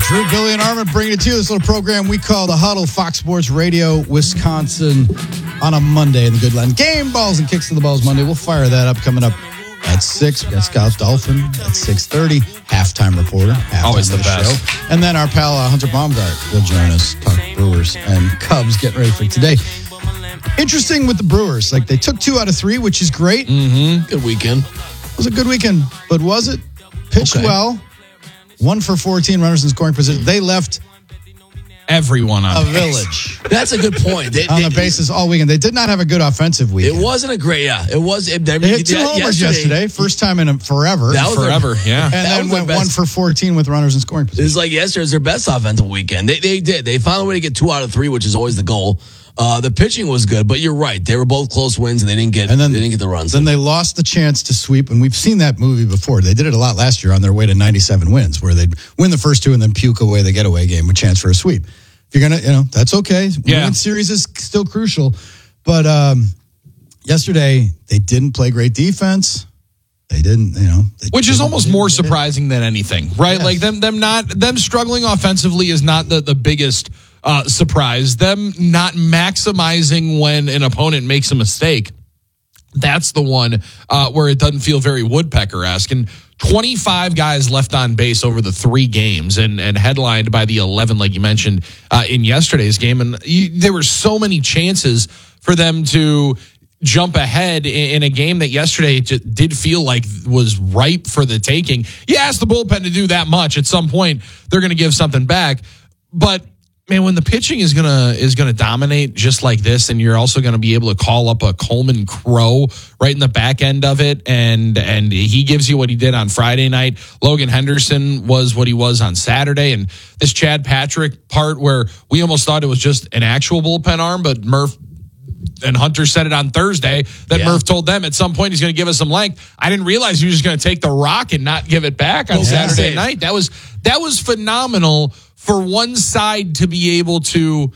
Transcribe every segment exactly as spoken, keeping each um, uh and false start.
Drew, Billy, and Armin bringing it to you. This little program we call The Huddle, Fox Sports Radio, Wisconsin, on a Monday in the good land. Game balls and kicks to the balls Monday. We'll fire that up coming up at six. We got Scott Dolphin at six thirty. Halftime reporter. Halftime Always the, the best. Show. And then our pal uh, Hunter Baumgart will join us, talk Brewers and Cubs, getting ready for today. Interesting with the Brewers. Like, they took two out of three, which is great. Mm-hmm. Good weekend. It was a good weekend, but was it? Pitched Okay. well. One for fourteen runners in scoring position. They left everyone on a base. village. That's a good point. They, on they, the bases all weekend. They did not have a good offensive It weekend. wasn't a great, yeah. It was. It, They hit two yeah, homers yesterday. First time in forever. That was Forever, their, yeah. and that then was their went best. one for fourteen with runners in scoring It position. was like yesterday was their best offensive weekend. They they did. They found a way to get two out of three, which is always the goal. Uh, the pitching was good, but you're right. They were both close wins, and they didn't get. And then they didn't get the runs. Then they lost the chance to sweep, and we've seen that movie before. They did it a lot last year on their way to ninety-seven wins, where they'd win the first two and then puke away the getaway game with chance for a sweep. If you're gonna, you know, that's okay. Yeah. Winning series is still crucial, but um, yesterday they didn't play great defense. They didn't, you know, they Which is didn't- almost more surprising than anything, right? Yes. Like them, them not them struggling offensively is not the the biggest uh, surprise. Them not maximizing when an opponent makes a mistake, that's the one uh, where it doesn't feel very Woodpecker-esque. And twenty-five guys left on base over the three games, and and headlined by the eleven, like you mentioned uh, in yesterday's game. And you, there were so many chances for them to jump ahead in, in a game that yesterday just did feel like was ripe for the taking. You ask the bullpen to do that much, at some point they're going to give something back. But man, when the pitching is gonna is gonna dominate just like this, and you're also gonna be able to call up a Coleman Crow right in the back end of it, and and he gives you what he did on Friday night. Logan Henderson was what he was on Saturday, and this Chad Patrick part where we almost thought it was just an actual bullpen arm, but Murph and Hunter said it on Thursday that Yeah. Murph told them at some point he's going to give us some length. I didn't realize he was just going to take the rock and not give it back on Yeah. Saturday night. That was that was phenomenal for one side to be able to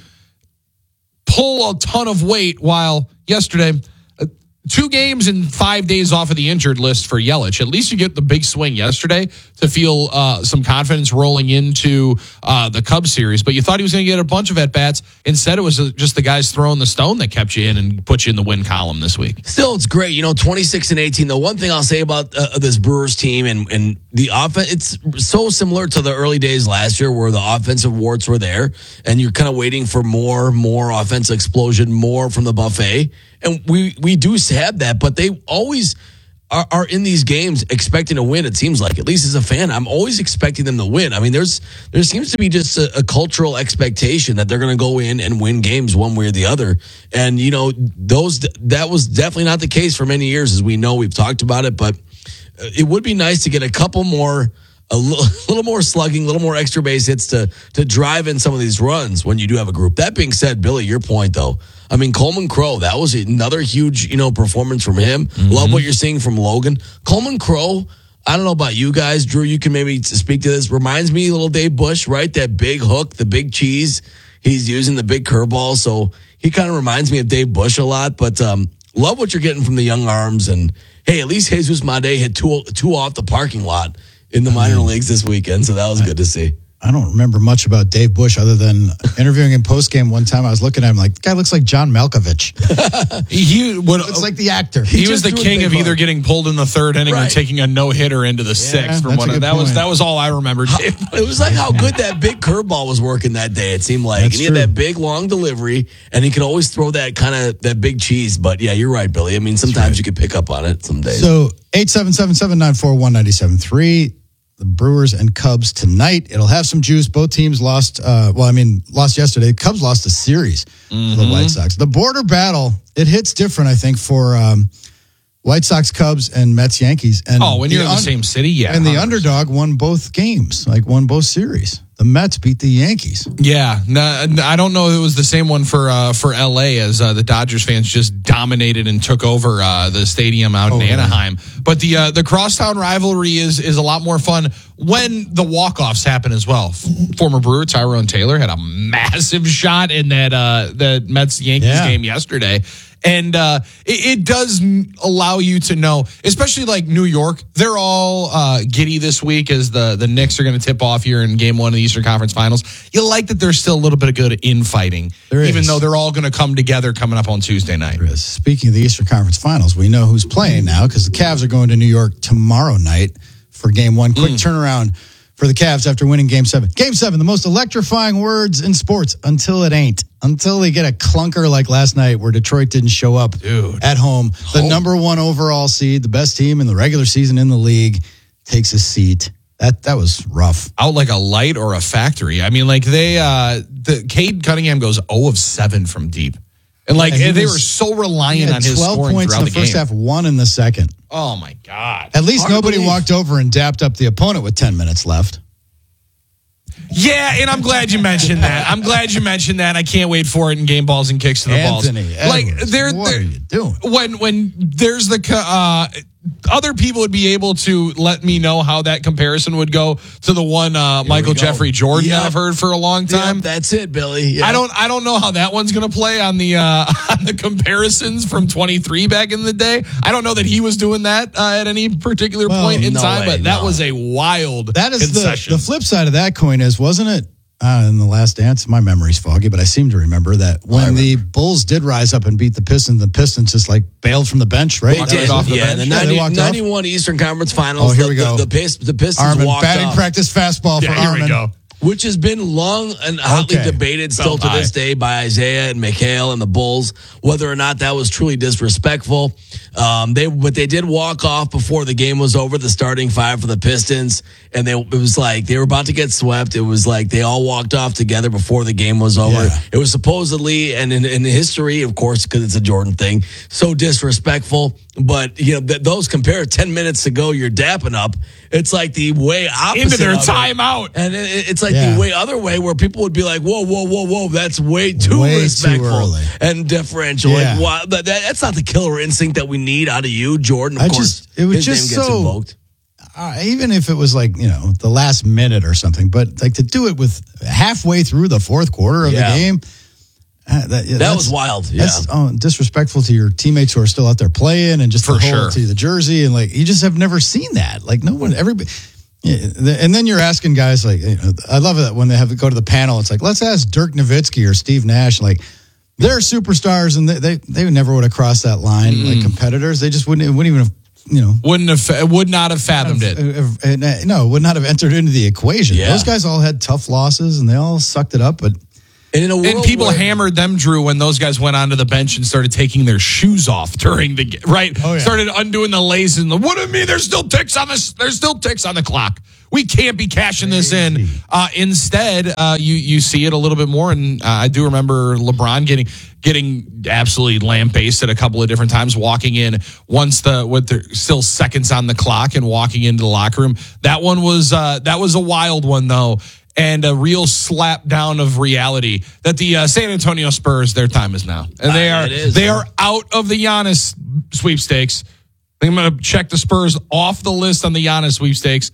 pull a ton of weight, while yesterday, uh, two games and five days off of the injured list for Yelich. At least you get the big swing yesterday to feel uh, some confidence rolling into uh, the Cubs series. But you thought he was going to get a bunch of at-bats. Instead, it was uh, just the guys throwing the stone that kept you in and put you in the win column this week. Still, it's great. You know, twenty-six and eighteen. The one thing I'll say about uh, this Brewers team and, and the offense, it's so similar to the early days last year where the offensive warts were there and you're kind of waiting for more, more offensive explosion, more from the buffet. And we, we do have that, but they always are, are in these games expecting to win. It seems like, at least as a fan, I'm always expecting them to win. I mean, there's there seems to be just a, a cultural expectation that they're going to go in and win games one way or the other. And you know, those that was definitely not the case for many years, as we know. We've talked about it, but it would be nice to get a couple more. A little, little more slugging, a little more extra base hits to to drive in some of these runs when you do have a group. That being said, Billy, your point though, I mean Coleman Crow, that was another huge you know performance from him. Mm-hmm. Love what you're seeing from Logan. Coleman Crow, I don't know about you guys, Drew. You can maybe speak to this. Reminds me a little Dave Bush, right? That big hook, the big cheese. He's using the big curveball, so he kind of reminds me of Dave Bush a lot. But um, love what you're getting from the young arms, and hey, at least Jesus Made hit two two off the parking lot in the minor leagues this weekend, so that was good to see. I don't remember much about Dave Bush other than interviewing him post game one time. I was looking at him like, the guy looks like John Malkovich. He would, Looks like the actor. He, He was just the threw a king big of either ball. getting pulled in the third inning Right. or taking a no hitter into the sixth. From that's one a of, good that was point. that was all I remembered. It was like how good that big curveball was working that day. It seemed like, That's and he had true. that big long delivery, and he could always throw that kind of that big cheese. But yeah, you're right, Billy. I mean, sometimes you could pick up on it some days. So eight seven seven, seven nine four, one nine seven three. The Brewers and Cubs tonight. It'll have some juice. Both teams lost. Uh, well, I mean, lost yesterday. Cubs lost a series Mm-hmm. to the White Sox. The border battle, it hits different, I think, for um, White Sox, Cubs, and Mets, Yankees. And Oh, when you're in the un- same city, yeah. And the one hundred percent. underdog won both games, like won both series. The Mets beat the Yankees. Yeah, no, I don't know if it was the same one for uh, for L A as uh, the Dodgers fans just dominated and took over uh, the stadium out Oh, in yeah. Anaheim. But the uh, the crosstown rivalry is is a lot more fun when the walk-offs happen as well. F- former Brewer Tyrone Taylor had a massive shot in that uh, the Mets Yankees Yeah. game yesterday. And uh, it, it does allow you to know, especially like New York, they're all uh, giddy this week as the, the Knicks are going to tip off here in game one of the Eastern Conference Finals. You like that there's still a little bit of good infighting, There even is. though they're all going to come together coming up on Tuesday night. Speaking of the Eastern Conference Finals, we know who's playing now because the Cavs are going to New York tomorrow night for game one. Quick Mm. turnaround for the Cavs after winning game seven. Game seven, the most electrifying words in sports until it ain't. Until they get a clunker like last night where Detroit didn't show up Dude. at home. The Home. number one overall seed, the best team in the regular season in the league, takes a seat. That that was rough. Out like a light or a factory. I mean, like they, uh, the Cade Cunningham goes zero of seven from deep. And like Yeah, he they was- were so He reliant had on his twelve scoring points in throughout the the, first game. half, one in the second. Oh my God. At least Hard to nobody believe. walked over and dapped up the opponent with ten minutes left. Yeah, and I'm glad you mentioned that. I'm glad you mentioned that. I can't wait for it in game balls and kicks to the Anthony balls. Like Edwards, they're, what they're- are you doing? when when there's the co- uh, other people would be able to let me know how that comparison would go to the one uh, Michael go. Jeffrey Jordan Yep. that I've heard for a long time. Yep, that's it, Billy. Yep. I don't I don't know how that one's going to play on the uh, on the comparisons from twenty-three back in the day. I don't know that he was doing that uh, at any particular Well, point in no time, way, but that no. was a wild That is the, concession. the flip side of that coin is, wasn't it, uh, in The Last Dance? My memory's foggy, but I seem to remember that when the Bulls did rise up and beat the Pistons, the Pistons just like bailed from the bench, right? They Walked did. off the yeah, bench? the Yeah, they ninety, walked off. ninety-one Eastern Conference Finals. Oh, here the, we go. The, the, Pist- the Pistons Armin, walked batting off, practice fastball yeah, for here Armin. we go. which has been long and hotly Okay. debated still Felt to high. this day by Isaiah and Mikhail and the Bulls, whether or not that was truly disrespectful. Um, they but they did walk off before the game was over, the starting five for the Pistons, and they it was like they were about to get swept. It was like they all walked off together before the game was over. Yeah. It was supposedly, and in, in history, of course, because it's a Jordan thing, so disrespectful. But you know, th- those compare ten minutes ago, you're dapping up. It's like the way opposite Into their of it. timeout. And it- it's like Yeah. the way other way where people would be like, whoa, whoa, whoa, whoa, that's way too Way too respectful early. and differential. Yeah. Like, wow, that, that- that's not the killer instinct that we need out of you, Jordan. Of I course, just- it was his just name gets so- invoked. Uh, even if it was like, you know, the last minute or something, but like to do it with halfway through the fourth quarter of Yeah. the game. Uh, that yeah, That that's- was wild. Yeah. That's oh, disrespectful to your teammates who are still out there playing and just For the whole sure. to the jersey. And like, you just have never seen that. Like no one, everybody. Yeah, the- and then you're asking guys like, you know, I love it when they have to go to the panel. It's like, let's ask Dirk Nowitzki or Steve Nash. Like, they're superstars and they they, they never would have crossed that line like competitors. They just wouldn't, it wouldn't even have, you know, Wouldn't have would not have fathomed it. uh, uh, uh, no, would not have entered into the equation. Yeah. Those guys all had tough losses and they all sucked it up. But And in a world And people where, hammered them, Drew, when those guys went onto the bench and started taking their shoes off during the ga- right. Oh, yeah. Started undoing the laces. And the, what do you mean? There's still ticks on this. There's still ticks on the clock. We can't be cashing this in. Uh, instead, uh, you you see it a little bit more. And uh, I do remember LeBron getting getting absolutely lambasted a couple of different times, walking in once the with the still seconds on the clock and walking into the locker room. That one was uh, that was a wild one though. And a real slap down of reality that the uh, San Antonio Spurs, their time is now, and they Uh, are it is, they huh? are out of the Giannis sweepstakes. I think I'm going to check the Spurs off the list on the Giannis sweepstakes.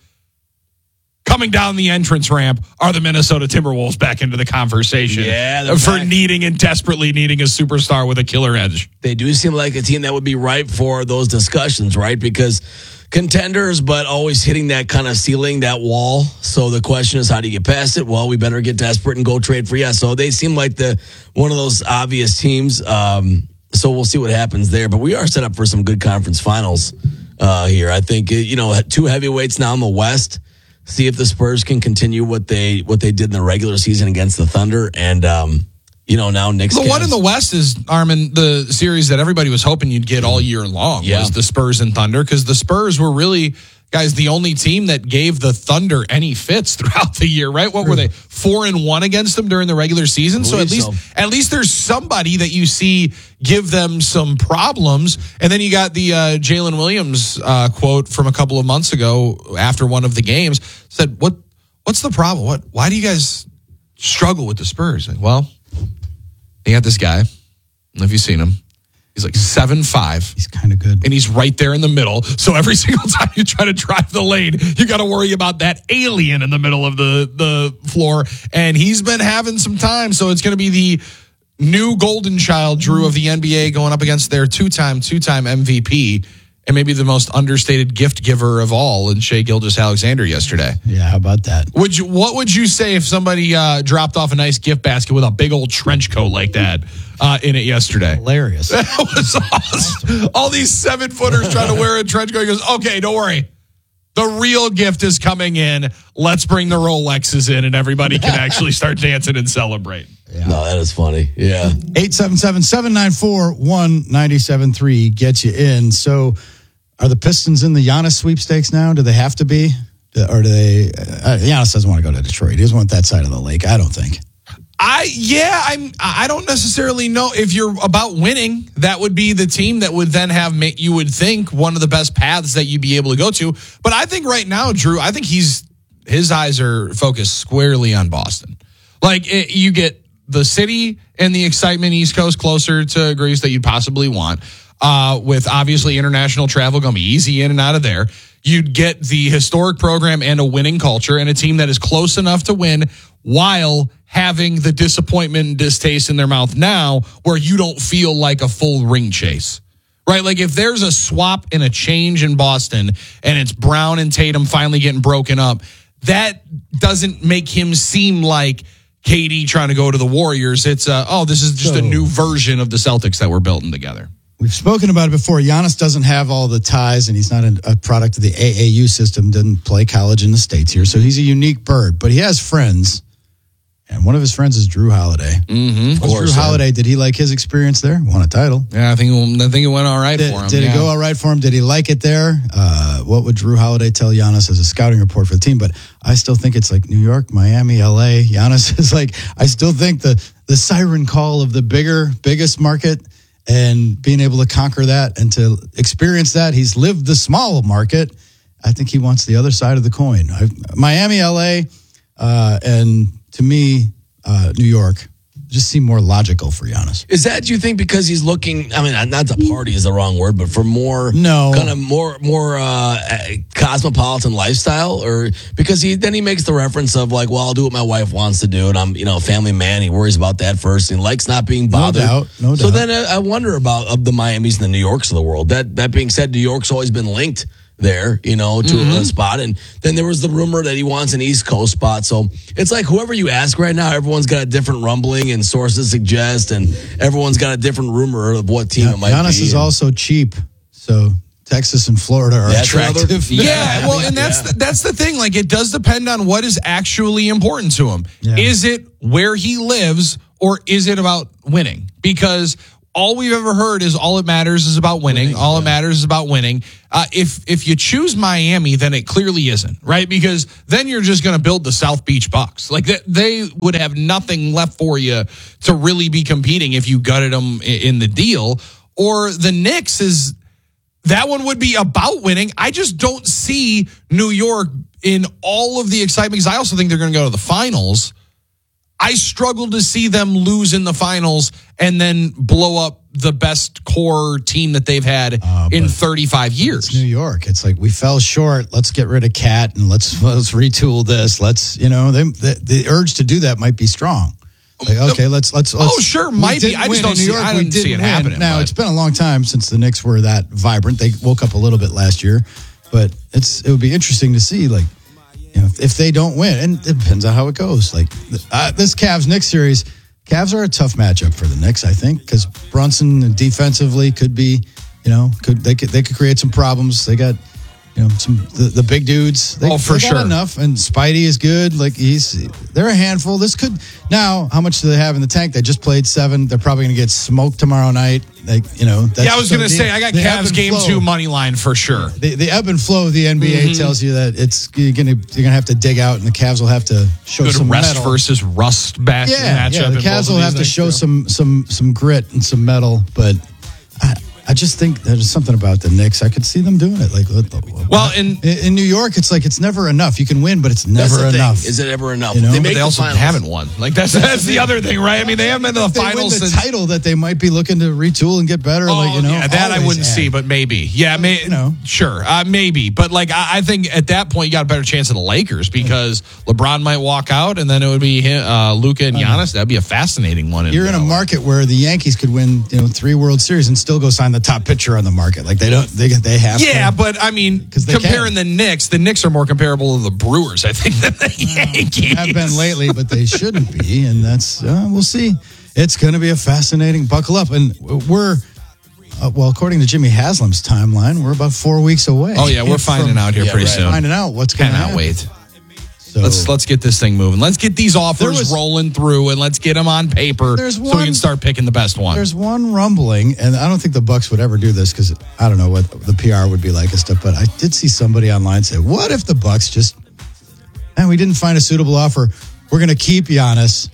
Coming down the entrance ramp are the Minnesota Timberwolves back into the conversation. Yeah, they're for back. needing and desperately needing a superstar with a killer edge. they do seem like a team that would be ripe for those discussions, right? Because contenders, but always hitting that kind of ceiling, that wall. So the question is, how do you get past it? Well, we better get desperate and go trade for yeah. So they seem like the one of those obvious teams. Um, so we'll see what happens there. But we are set up for some good conference finals uh, here. I think you know two heavyweights now in the West. See if the Spurs can continue what they what they did in the regular season against the Thunder, and um, you know now Knicks. The one Cavs. in the West is, Armin, the series that everybody was hoping you'd get all year long Yeah. was the Spurs and Thunder, because the Spurs were really, guys, the only team that gave the Thunder any fits throughout the year, right? What were they? Four and one against them during the regular season. So at believe least, so. at least there's somebody that you see give them some problems. And then you got the uh, Jalen Williams uh, quote from a couple of months ago after one of the games said, "What? What's the problem? What? Why do you guys struggle with the Spurs?" Like, well, you got this guy. I don't know if you've seen him. He's like seven five. he's kind of good. And he's right there in the middle. So every single time you try to drive the lane, you got to worry about that alien in the middle of the, the floor. And he's been having some time. So it's going to be the new golden child, Drew, of the N B A going up against their two-time, two-time M V P and maybe the most understated gift giver of all in Shai Gilgeous-Alexander yesterday. Yeah, how about that? Would you? What would you say if somebody uh, dropped off a nice gift basket with a big old trench coat like that uh, in it yesterday? Hilarious. That was awesome. All these seven-footers trying to wear a trench coat. He goes, okay, don't worry. The real gift is coming in. Let's bring the Rolexes in and everybody can actually start dancing and celebrate. Yeah. No, that is funny. Yeah. eight seven seven, seven nine four, one nine seven three gets you in. So are the Pistons in the Giannis sweepstakes now? Do they have to be? Or do they? Uh, Giannis doesn't want to go to Detroit. He doesn't want that side of the lake, I don't think. I yeah, I'm I don't necessarily know if you're about winning, that would be the team that would then have you would think one of the best paths that you'd be able to go to. But I think right now, Drew, I think he's his eyes are focused squarely on Boston. Like it, you get the city and the excitement East Coast closer to Greece that you'd possibly want. Uh, with obviously international travel going to be easy in and out of there. You'd get the historic program and a winning culture and a team that is close enough to win while having the disappointment and distaste in their mouth now where you don't feel like a full ring chase, right? Like if there's a swap and a change in Boston and it's Brown and Tatum finally getting broken up, that doesn't make him seem like K D trying to go to the Warriors. It's, uh, oh, this is just so, a new version of the Celtics that we're building together. We've spoken about it before. Giannis doesn't have all the ties, and he's not a product of the A A U system, doesn't play college in the States here, so he's a unique bird. But he has friends, and one of his friends is Drew Holiday. Mm-hmm, of course, Drew Holiday, did he like his experience there? Won a title. Yeah, I think, I think it went all right did, for him. Did yeah. it go all right for him? Did he like it there? Uh, what would Drew Holiday tell Giannis as a scouting report for the team? But I still think it's like New York, Miami, L A. Giannis is like, I still think the, the siren call of the bigger, biggest market and being able to conquer that and to experience that. He's lived the small market. I think he wants the other side of the coin. I, Miami, L A, uh, and to me, uh, New York just seem more logical for Giannis. Is that, you think, because he's looking, I mean, not to party is the wrong word, but for more, no. kind of more, more uh, cosmopolitan lifestyle? Or because he then he makes the reference of like, well, I'll do what my wife wants to do, and I'm, you know, a family man. He worries about that first. And he likes not being bothered. No doubt, no doubt. So then I, I wonder about of the Miamis and the New Yorks of the world. That that being said, New York's always been linked there, you know, to mm-hmm. a spot. And then there was the rumor that he wants an East Coast spot. So it's like whoever you ask right now, everyone's got a different rumbling and sources suggest, and everyone's got a different rumor of what team yeah, it might Giannis be. is and, also cheap. So Texas and Florida are that's attractive. Another, yeah, yeah, well, and that's yeah. the, that's the thing. Like, it does depend on what is actually important to him. Yeah. Is it where he lives, or is it about winning? Because all we've ever heard is all it matters is about winning. All it matters is about winning. Uh, if if you choose Miami, then it clearly isn't, right? Because then you're just going to build the South Beach Bucks. Like, they, they would have nothing left for you to really be competing if you gutted them in the deal. Or the Knicks is, that one would be about winning. I just don't see New York in all of the excitement, because I also think they're going to go to the finals. I struggle to see them lose in the finals and then blow up the best core team that they've had uh, in thirty-five years. It's New York. It's like, we fell short. Let's get rid of Cat and let's let's retool this. Let's, you know, they, the, the urge to do that might be strong. Like, okay, let's let's. let's oh, sure, might be. I just don't see, I didn't see it happening. Now, but. It's been a long time since the Knicks were that vibrant. They woke up a little bit last year, but it's it would be interesting to see, like, you know, if, if they don't win, and it depends on how it goes. Like uh, this Cavs-Knicks series, Cavs are a tough matchup for the Knicks, I think, because Brunson defensively could be, you know, could they could they could create some problems. They got, you know, some the, the big dudes. They, oh, for they got sure. enough, and Spidey is good. Like he's, they're a handful. This could now. How much do they have in the tank? They just played seven. They're probably going to get smoked tomorrow night. Like, you know. That's, yeah, I was going to say I got Cavs game flow. two money line for sure. The, the ebb and flow of the N B A mm-hmm. tells you that it's you're going to you're going to have to dig out, and the Cavs will have to show good some rest metal. versus rust back yeah, matchup. Yeah, the Cavs will have to things, show too. some some some grit and some metal, but. I, I just think there's something about the Knicks. I could see them doing it. Like, well, in in New York, it's like it's never enough. You can win, but it's That's never the thing. enough. Is it ever enough? You know? They, but make they the also finals. haven't won. Like that's that's the other thing, right? I mean, they haven't been to the If they finals win the since title that they might be looking to retool and get better. Oh, like you know, yeah, that I always wouldn't add. see, but maybe. Yeah, may, You know. sure, uh, maybe. But like, I, I think at that point you got a better chance of the Lakers because LeBron might walk out, and then it would be him, uh, Luka and Giannis. That'd be a fascinating one. You're in a L A. market where the Yankees could win, you know, three World Series and still go sign the top pitcher on the market. Like they don't, they they have. Yeah, to. but I mean, 'Cause they comparing can. the Knicks, the Knicks are more comparable to the Brewers, I think, than the Yankees. have been lately, but they shouldn't be, and that's uh, we'll see. It's going to be a fascinating buckle up, and we're uh, well, according to Jimmy Haslam's timeline, we're about four weeks away. Oh yeah, we're finding from out here yeah, pretty right. soon. finding out what's going to Cannot happen. wait. So, Let's let's get this thing moving. Let's get these offers was- rolling through, and let's get them on paper There's so we one- can start picking the best one. There's one rumbling, and I don't think the Bucks would ever do this because I don't know what the P R would be like and stuff. But I did see somebody online say, "What if the Bucks just, and we didn't find a suitable offer? We're going to keep Giannis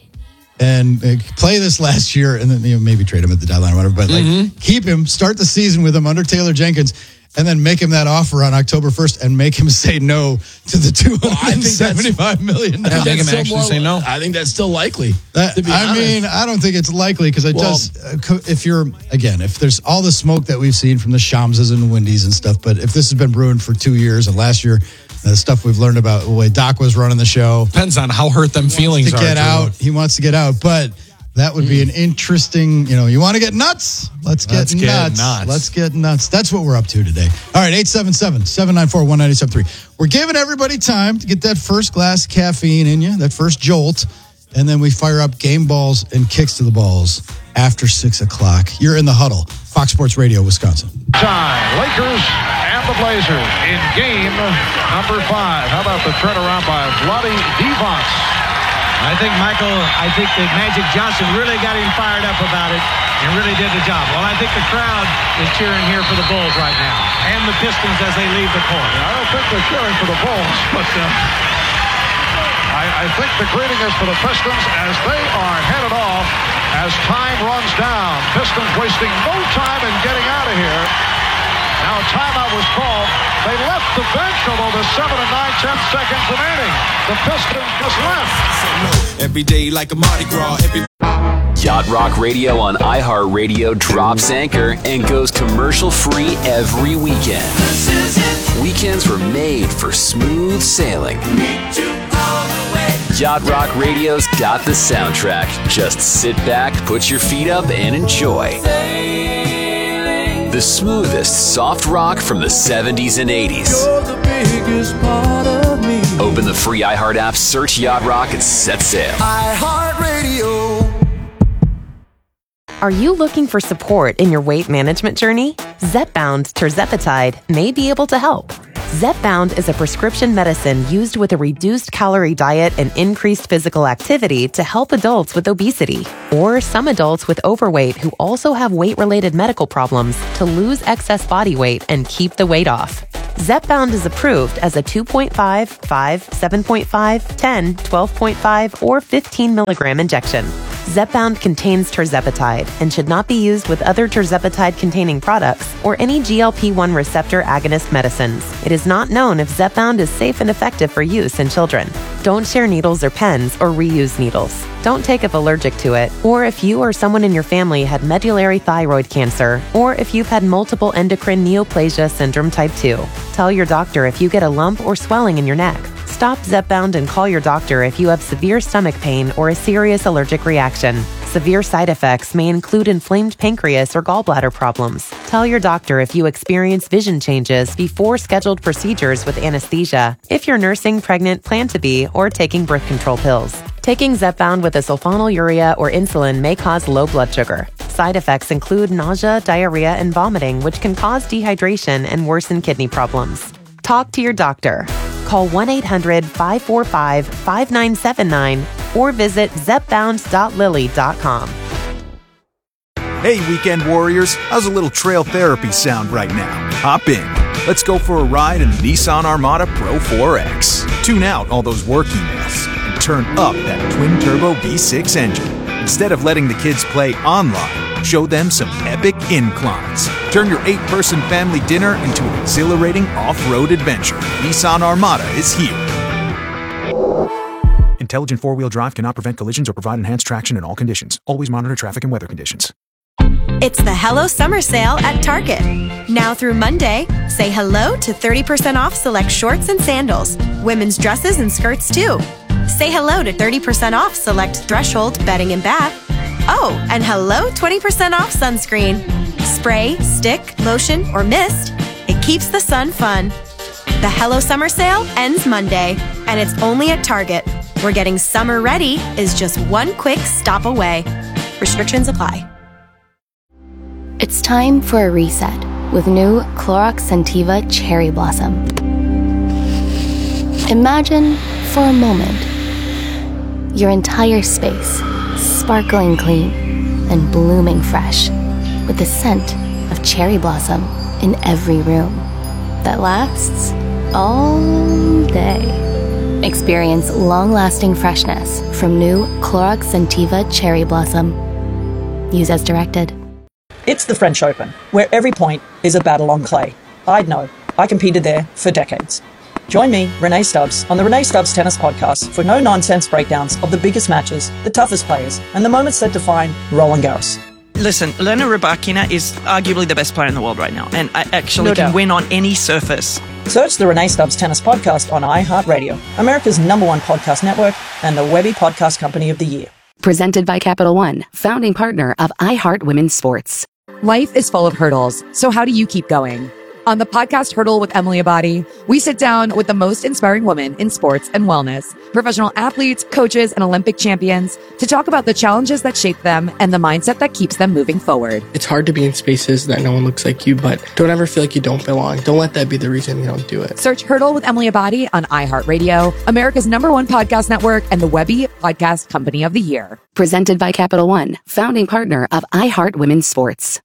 and uh, play this last year, and then you know, maybe trade him at the deadline or whatever. But like, Mm-hmm. keep him, start the season with him under Taylor Jenkins." And then make him that offer on October first and make him say no to the two hundred seventy-five million dollars. I think That's him still actually say no. I think that's still likely. That, to be I honest. mean, I don't think it's likely because it Well- does. Uh, co- if you're again, if there's all the smoke that we've seen from the Shamses and Wendy's and stuff, but if this has been brewing for two years and last year, the stuff we've learned about the way Doc was running the show, Depends on how hurt them feelings to are. get Drew. out, he wants to get out, but. That would be an interesting, you know, you want to get nuts? Let's get, Let's get nuts. nuts. Let's get nuts. That's what we're up to today. All right, eight seven seven, seven nine four, one nine seven three. We're giving everybody time to get that first glass of caffeine in you, that first jolt, and then we fire up game balls and kicks to the balls after six o'clock. You're in the huddle. Fox Sports Radio, Wisconsin. Time. Lakers and the Blazers in game number five. How about the turnaround by Vlade Divac? I think, Michael, I think that Magic Johnson really got him fired up about it and really did the job. Well, I think the crowd is cheering here for the Bulls right now and the Pistons as they leave the court. I don't think they're cheering for the Bulls, but uh, I, I think the greeting is for the Pistons as they are headed off as time runs down. Pistons wasting no time in getting out of here. Now a timeout was called. They left the bench, although there's seven and nine, ten seconds remaining. The Pistons just left. Every day like a Mardi Gras. Every Yacht Rock Radio on iHeartRadio drops anchor and goes commercial free every weekend. Weekends were made for smooth sailing. Yacht Rock Radio's got the soundtrack. Just sit back, put your feet up, and enjoy. The smoothest soft rock from the seventies and eighties. Open the free iHeart app, search Yacht Rock, and set sail. iHeartRadio. Are you looking for support in your weight management journey? Zepbound tirzepatide may be able to help. Zepbound is a prescription medicine used with a reduced calorie diet and increased physical activity to help adults with obesity or some adults with overweight who also have weight-related medical problems to lose excess body weight and keep the weight off. Zepbound is approved as a two point five, five, seven point five, ten, twelve point five, or fifteen milligram injection. Zepbound contains tirzepatide and should not be used with other tirzepatide-containing products or any G L P one receptor agonist medicines. It is not known if Zepbound is safe and effective for use in children. Don't share needles or pens or reuse needles. Don't take if allergic to it, or if you or someone in your family had medullary thyroid cancer, or if you've had multiple endocrine neoplasia syndrome type two. Tell your doctor if you get a lump or swelling in your neck. Stop Zepbound and call your doctor if you have severe stomach pain or a serious allergic reaction. Severe side effects may include inflamed pancreas or gallbladder problems. Tell your doctor if you experience vision changes before scheduled procedures with anesthesia, if you're nursing, pregnant, plan to be, or taking birth control pills. Taking Zepbound with a sulfonylurea or insulin may cause low blood sugar. Side effects include nausea, diarrhea, and vomiting, which can cause dehydration and worsen kidney problems. Talk to your doctor. Call one eight hundred, five four five, five nine seven nine or visit zepbound dot lilly dot com. Hey, weekend warriors, how's a little trail therapy sound right now? Hop in. Let's go for a ride in the Nissan Armada Pro four X. Tune out all those work emails and turn up that twin-turbo V six engine. Instead of letting the kids play online, show them some epic inclines. Turn your eight-person family dinner into an exhilarating off-road adventure. Nissan Armada is here. Intelligent four-wheel drive cannot prevent collisions or provide enhanced traction in all conditions. Always monitor traffic and weather conditions. It's the Hello Summer Sale at Target. Now through Monday, say hello to thirty percent off select shorts and sandals, women's dresses and skirts too. Say hello to thirty percent off select Threshold bedding and bath. Oh, and hello twenty percent off sunscreen. Spray, stick, lotion, or mist, it keeps the sun fun. The Hello Summer Sale ends Monday, and it's only at Target, where getting summer ready is just one quick stop away. Restrictions apply. It's time for a reset with new Clorox Scentiva Cherry Blossom. Imagine, for a moment, your entire space sparkling clean and blooming fresh with the scent of cherry blossom in every room that lasts all day. Experience long-lasting freshness from new Clorox Scentiva Cherry Blossom. Use as directed. It's the French Open, where every point is a battle on clay. I'd know. I competed there for decades. Join me, Renee Stubbs, on the Renee Stubbs Tennis Podcast for no-nonsense breakdowns of the biggest matches, the toughest players, and the moments that define Roland Garros. Listen, Elena Rybakina is arguably the best player in the world right now, and I actually No can doubt. win on any surface. Search the Renee Stubbs Tennis Podcast on iHeartRadio, America's number one podcast network, and the Webby Podcast Company of the Year. Presented by Capital One, founding partner of iHeart Women's Sports. Life is full of hurdles, so how do you keep going? On the podcast Hurdle with Emily Abadi, we sit down with the most inspiring women in sports and wellness, professional athletes, coaches, and Olympic champions to talk about the challenges that shape them and the mindset that keeps them moving forward. It's hard to be in spaces that no one looks like you, but don't ever feel like you don't belong. Don't let that be the reason you don't do it. Search Hurdle with Emily Abadi on iHeartRadio, America's number one podcast network, and the Webby Podcast Company of the Year. Presented by Capital One, founding partner of iHeart Women's Sports.